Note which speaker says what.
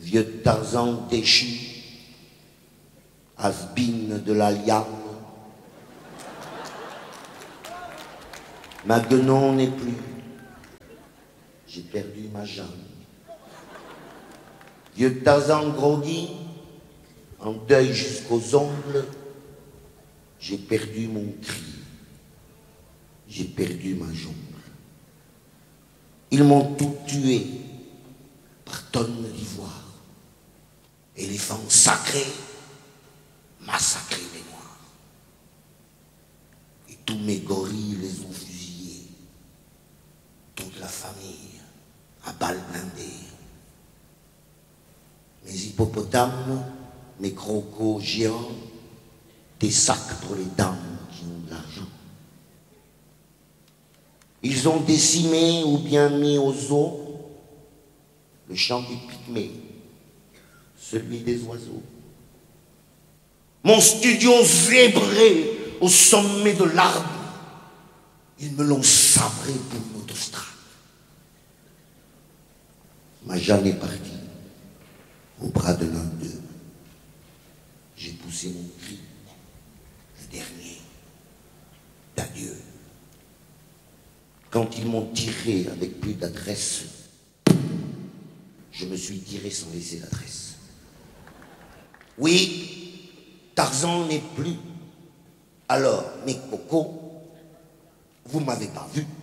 Speaker 1: vieux Tarzan déchu, has-been de la liane. Ma guenon n'est plus, j'ai perdu ma jambe. Vieux Tarzan groggy, en deuil jusqu'aux ongles, j'ai perdu mon cri, j'ai perdu ma jungle. Ils m'ont tout tué par tonnes d'ivoire. Éléphants sacrés, massacrés les noirs. Et tous mes gorilles les ont fusillés. Toute la famille à balles blindées. Mes hippopotames, mes crocos géants, des sacs pour les dames qui ont de l'argent. Ils ont décimé ou bien mis aux eaux le chant du pygmée, celui des oiseaux. Mon studio zébré au sommet de l'arbre, ils me l'ont sabré pour une autostrade. Ma Jeanne est partie au bras de l'un d'eux. J'ai poussé mon cri, le dernier, d'adieu. Quand ils m'ont tiré avec plus d'adresse, je me suis tiré sans laisser d'adresse. Oui, Tarzan n'est plus. Alors, mes cocos, vous m'avez pas vu.